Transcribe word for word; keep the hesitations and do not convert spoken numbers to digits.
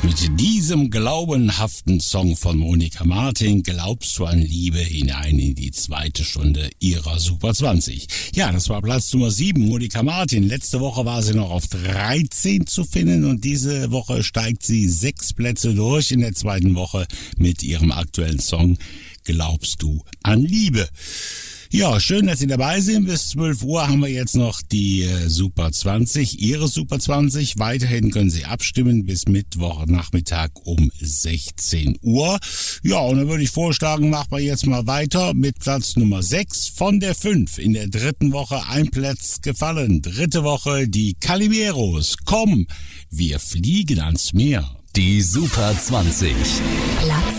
Mit diesem glaubenhaften Song von Monika Martin glaubst du an Liebe hinein in die zweite Stunde ihrer Super zwanzig. Ja, das war Platz Nummer sieben, Monika Martin. Letzte Woche war sie noch auf dreizehn zu finden und diese Woche steigt sie sechs Plätze durch in der zweiten Woche mit ihrem aktuellen Song Glaubst du an Liebe. Ja, schön, dass Sie dabei sind. Bis zwölf Uhr haben wir jetzt noch die äh, Super zwanzig, Ihre Super zwanzig. Weiterhin können Sie abstimmen bis Mittwochnachmittag um sechzehn Uhr. Ja, und dann würde ich vorschlagen, machen wir jetzt mal weiter mit Platz Nummer sechs von der fünf. In der dritten Woche ein Platz gefallen. Dritte Woche die Calimeros. Komm, wir fliegen ans Meer. Die Super zwanzig. Platz